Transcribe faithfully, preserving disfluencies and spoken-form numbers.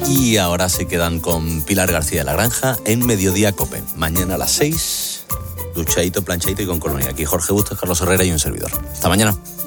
Y ahora se quedan con Pilar García de la Granja en Mediodía Cope. Mañana a las seis, duchadito, planchadito y con colonia. Aquí Jorge Bustos, Carlos Herrera y un servidor. Hasta mañana.